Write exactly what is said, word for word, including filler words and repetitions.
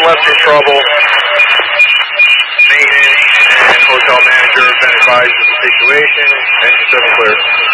left in trouble. Maintenance and hotel manager have been advised of the situation. Engine seven clear.